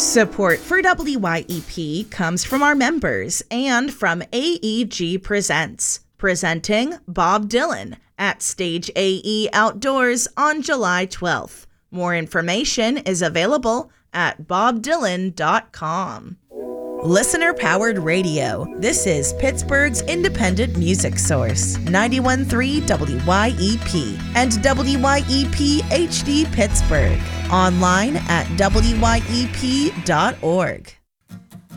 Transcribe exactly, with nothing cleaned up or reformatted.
Support for W Y E P comes from our members and from A E G Presents, presenting Bob Dylan at Stage A E Outdoors on July twelfth. More information is available at bob dylan dot com. Listener-powered radio. This is Pittsburgh's independent music source, ninety-one point three W Y E P and W Y E P H D Pittsburgh. Online at W Y E P dot org.